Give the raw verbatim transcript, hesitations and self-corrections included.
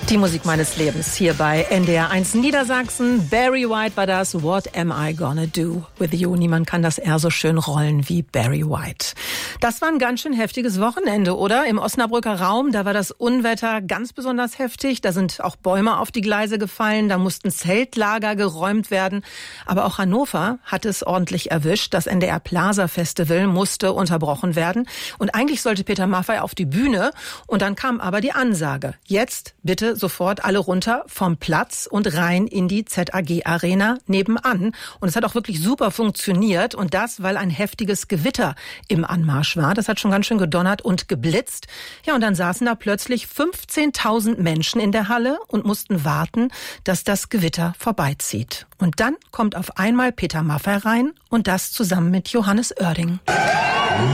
Die Musik meines Lebens hier bei N D R eins Niedersachsen. Barry White war das. What am I gonna do with you? Niemand kann das eher so schön rollen wie Barry White. Das war ein ganz schön heftiges Wochenende, oder? Im Osnabrücker Raum, da war das Unwetter ganz besonders heftig. Da sind auch Bäume auf die Gleise gefallen. Da mussten Zeltlager geräumt werden. Aber auch Hannover hat es ordentlich erwischt. Das N D R Plaza Festival musste unterbrochen werden. Und eigentlich sollte Peter Maffay auf die Bühne. Und dann kam aber die Ansage. Jetzt bitte sofort alle runter vom Platz und rein in die Z A G Arena nebenan. Und es hat auch wirklich super funktioniert. Und das, weil ein heftiges Gewitter im Anmarsch war. Das hat schon ganz schön gedonnert und geblitzt. Ja, und dann saßen da plötzlich fünfzehntausend Menschen in der Halle und mussten warten, dass das Gewitter vorbeizieht. Und dann kommt auf einmal Peter Maffay rein und das zusammen mit Johannes Oerding.